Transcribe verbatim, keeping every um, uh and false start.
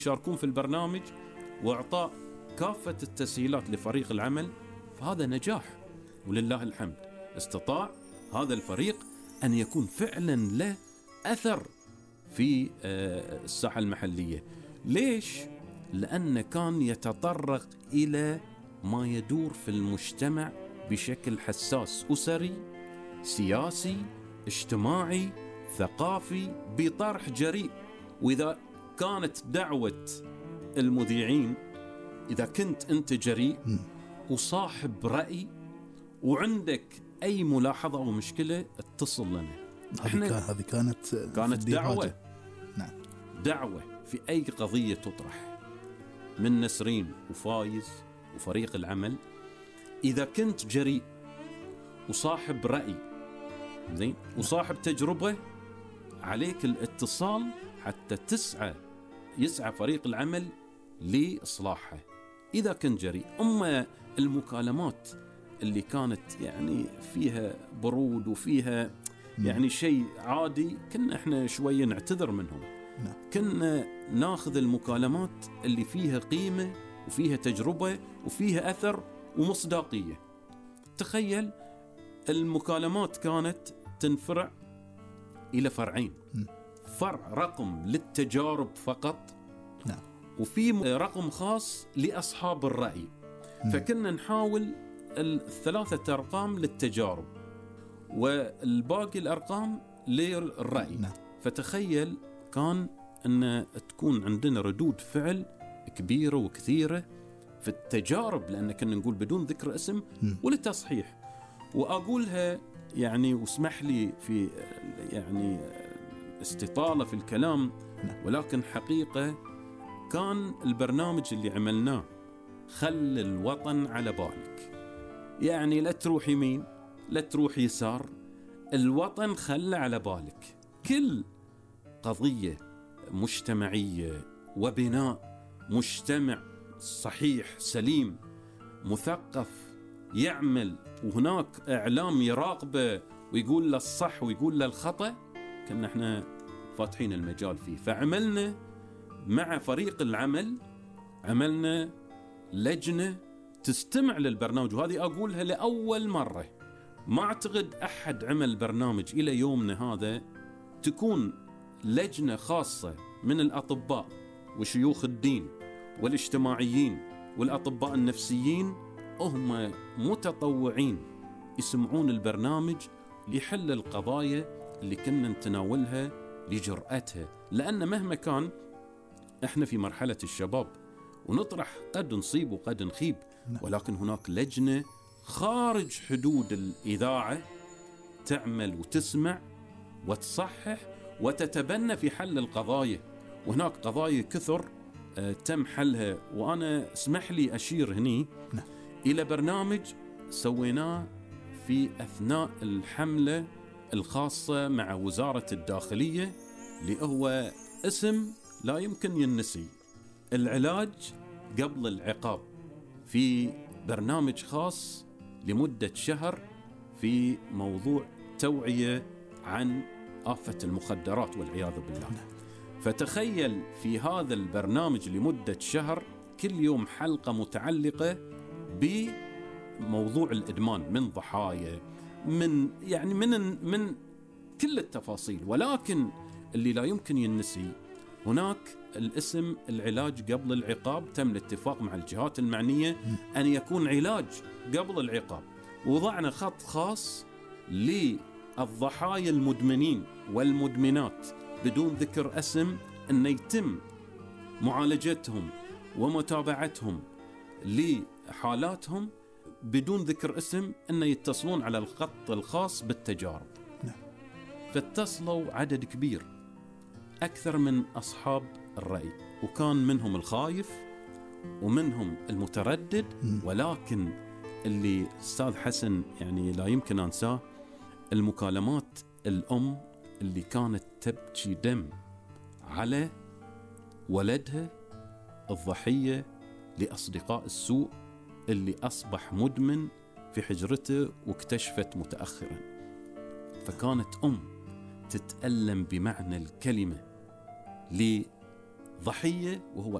يشاركون في البرنامج وإعطاء كافة التسهيلات لفريق العمل، فهذا نجاح ولله الحمد. استطاع هذا الفريق أن يكون فعلا له أثر في الساحة المحلية. ليش؟ لأنه كان يتطرق إلى ما يدور في المجتمع بشكل حساس، أسري، سياسي، اجتماعي، ثقافي، بطرح جريء. وإذا كانت دعوة المذيعين، إذا كنت أنت جريء وصاحب رأي وعندك أي ملاحظة أو مشكلة اتصل لنا. هذه هذه كانت كانت دعوة. نعم. دعوة في أي قضية تطرح من نسرين وفايز وفريق العمل. إذا كنت جريء وصاحب رأي زين وصاحب تجربة، عليك الاتصال حتى تسعى يسعى فريق العمل لإصلاحها إذا كنت جريء. أما المكالمات اللي كانت يعني فيها برود وفيها يعني شيء عادي، كنا احنا شوية نعتذر منهم. كنا ناخذ المكالمات اللي فيها قيمة وفيها تجربة وفيها أثر ومصداقية. تخيل المكالمات كانت تنفرع إلى فرعين، فرع رقم للتجارب فقط، نعم. وفي رقم خاص لأصحاب الرأي. م. فكنا نحاول الثلاثة أرقام للتجارب والباقي الأرقام للرأي. نعم. فتخيل كان أن تكون عندنا ردود فعل كبيرة وكثيرة في التجارب، لأن كنا نقول بدون ذكر اسم ولتصحيح. وأقولها يعني واسمح لي في يعني استطالة في الكلام، ولكن حقيقة كان البرنامج اللي عملناه خل الوطن على بالك. يعني لا تروح يمين لا تروح يسار، الوطن خل على بالك. كل قضية مجتمعية وبناء مجتمع صحيح سليم مثقف يعمل، وهناك إعلام يراقبه ويقول له الصح ويقول له الخطأ، كنا احنا فاتحين المجال فيه. فعملنا مع فريق العمل، عملنا لجنة تستمع للبرنامج، وهذه أقولها لأول مرة. ما أعتقد أحد عمل برنامج إلى يومنا هذا تكون لجنة خاصة من الأطباء وشيوخ الدين والاجتماعيين والأطباء النفسيين، هم متطوعين يسمعون البرنامج لحل القضايا اللي كنا نتناولها لجرأتها. لأن مهما كان احنا في مرحلة الشباب ونطرح، قد نصيب وقد نخيب، ولكن هناك لجنة خارج حدود الإذاعة تعمل وتسمع وتصحح وتتبنى في حل القضايا. وهناك قضايا كثر آه تم حلها. وأنا اسمح لي أشير هني نعم. إلى برنامج سويناه في أثناء الحملة الخاصة مع وزارة الداخلية، اللي هو اسم لا يمكن ينسي، العلاج قبل العقاب، في برنامج خاص لمدة شهر في موضوع توعية عن آفة المخدرات والعياذ بالله. فتخيل في هذا البرنامج لمدة شهر كل يوم حلقة متعلقة بموضوع الإدمان، من ضحايا، من يعني من من كل التفاصيل. ولكن اللي لا يمكن ينسي، هناك الاسم العلاج قبل العقاب، تم الاتفاق مع الجهات المعنية أن يكون علاج قبل العقاب. وضعنا خط خاص للضحايا المدمنين والمدمنات بدون ذكر اسم، أن يتم معالجتهم ومتابعتهم لحالاتهم بدون ذكر اسم، أن يتصلون على الخط الخاص بالتجارب. نعم. فاتصلوا عدد كبير أكثر من أصحاب الرأي، وكان منهم الخايف ومنهم المتردد. ولكن اللي أستاذ حسن يعني لا يمكن أنساه، المكالمات الأم اللي كانت تبكي دم على ولدها الضحية لأصدقاء السوء اللي أصبح مدمن في حجرته واكتشفت متأخرا. فكانت أم تتألم بمعنى الكلمة ضحية وهو